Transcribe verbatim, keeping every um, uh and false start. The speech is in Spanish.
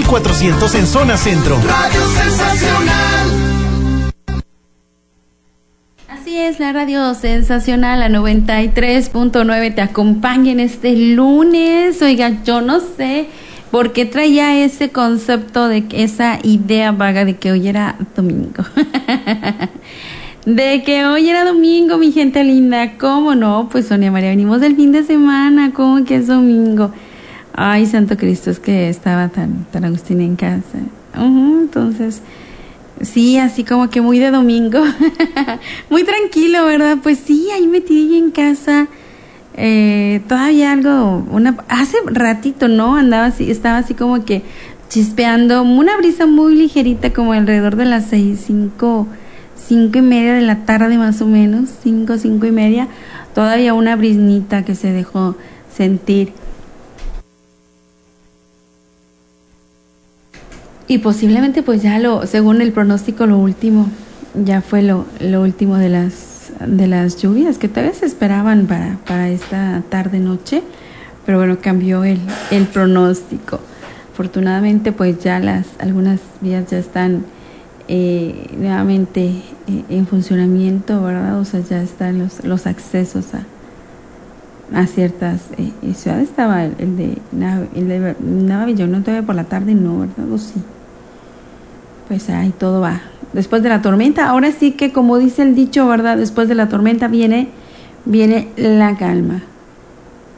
cuatrocientos en zona centro. Radio Sensacional. Así es, la Radio Sensacional, la noventa y tres punto nueve te acompaña en este lunes. Oiga, yo no sé por qué traía ese concepto, de que esa idea vaga de que hoy era domingo. De que hoy era domingo, mi gente linda. ¿Cómo no? Pues Sonia María, venimos del fin de semana. ¿Cómo que es domingo? Ay, santo Cristo, es que estaba tan, tan Agustín en casa. Uh-huh, entonces, sí, así como que muy de domingo. Muy tranquilo, ¿verdad? Pues sí, ahí metí en casa. Eh, todavía algo, una, hace ratito, ¿no? Andaba así, estaba así como que chispeando, una brisa muy ligerita, como alrededor de las seis, cinco, cinco y media de la tarde más o menos, cinco, cinco y media, todavía una brisnita que se dejó sentir. Y posiblemente pues ya lo, según el pronóstico, lo último, ya fue lo, lo último de las, de las lluvias que todavía se esperaban para, para esta tarde noche, pero bueno, cambió el, el pronóstico. Afortunadamente pues ya las, algunas vías ya están eh, nuevamente eh, en funcionamiento, ¿verdad? O sea, ya están los, los accesos a, a ciertas eh, ciudades. Estaba el, el de el de Navavillón, no todavía por la tarde, no, ¿verdad? O sí. Pues ahí todo va. Después de la tormenta, ahora sí que como dice el dicho, ¿verdad? Después de la tormenta viene, viene la calma.